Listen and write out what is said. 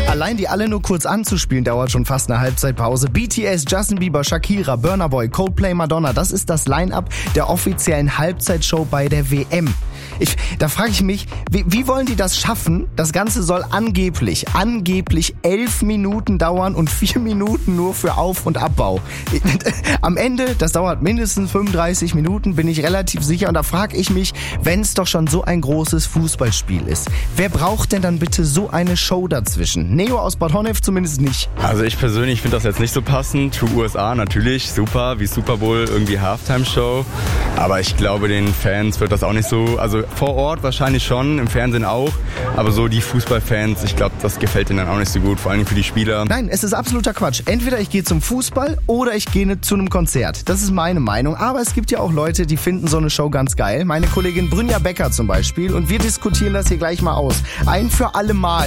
Allein die alle nur kurz anzuspielen, dauert schon fast eine Halbzeitpause. BTS, Justin Bieber, Shakira, Burna Boy, Coldplay, Madonna, das ist das Line-Up der offiziellen Halbzeitshow bei der WM. Da frage ich mich, wie wollen die das schaffen? Das Ganze soll angeblich 11 Minuten dauern und 4 Minuten nur für Auf- und Abbau. Am Ende, das dauert mindestens 35 Minuten, bin ich relativ sicher. Und da frage ich mich, wenn es doch schon so ein großes Fußballspiel ist, wer braucht denn dann bitte so eine Show dazwischen? Neo aus Bad Honnef zumindest nicht. Also ich persönlich finde das jetzt nicht so passend. Für USA natürlich, super, wie Super Bowl, irgendwie Halftime-Show. Aber ich glaube, den Fans wird das auch nicht so, also vor Ort wahrscheinlich schon, im Fernsehen auch. Aber so die Fußballfans, ich glaube, das gefällt denen dann auch nicht so gut, vor allem für die Spieler. Nein, es ist absoluter Quatsch. Entweder ich gehe zum Fußball oder ich gehe zu einem Konzert. Das ist meine Meinung. Aber es gibt ja auch Leute, die finden so eine Show ganz geil. Meine Kollegin Brynja Becker zum Beispiel. Und wir diskutieren das hier gleich mal aus. Ein für alle Mal.